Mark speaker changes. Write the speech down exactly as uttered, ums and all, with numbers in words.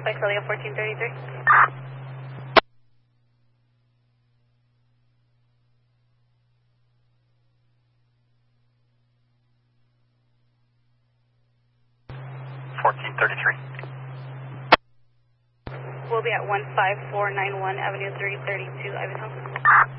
Speaker 1: Visalia fourteen thirty-three.
Speaker 2: fourteen thirty-three.
Speaker 1: We'll be at one five four nine one Avenue three thirty-two, Ivanhoe.